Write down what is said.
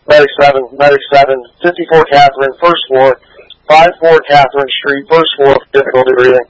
Medic 7, 54 Catherine, first floor, 54 Catherine Street, first floor, difficulty breathing.